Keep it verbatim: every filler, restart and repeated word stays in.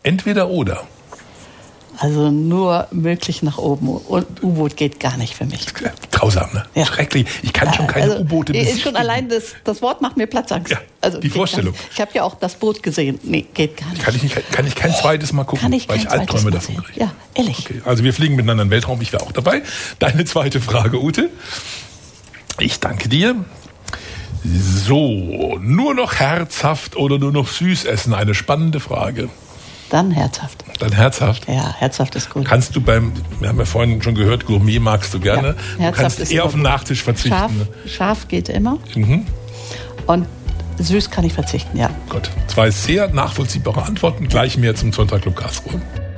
Entweder oder. Also nur möglich nach oben. Und U-Boot geht gar nicht für mich. Grausam, ne? Ja. Schrecklich. Ich kann schon keine also, U-Boote besichtigen. Schon allein das, das Wort macht mir Platzangst. Ja, also, die Vorstellung. Ich habe ja auch das Boot gesehen. Nee, geht gar nicht. Kann ich, nicht, kann ich kein zweites Mal gucken, kann ich weil ich Albträume davon kriege. Ja, ehrlich. Okay, also wir fliegen miteinander in den Weltraum, ich wäre auch dabei. Deine zweite Frage, Ute. Ich danke dir. So, nur noch herzhaft oder nur noch süß essen? Eine spannende Frage. Dann herzhaft. Dann herzhaft? Ja, herzhaft ist gut. Kannst du beim, wir haben ja vorhin schon gehört, Gourmet magst du gerne. Ja, du kannst eher auf den Nachtisch verzichten. Scharf, scharf geht immer. Mhm. Und süß kann ich verzichten, ja. Gut. Zwei sehr nachvollziehbare Antworten. Gleich mehr zum Sonntag Club Karlsruhe.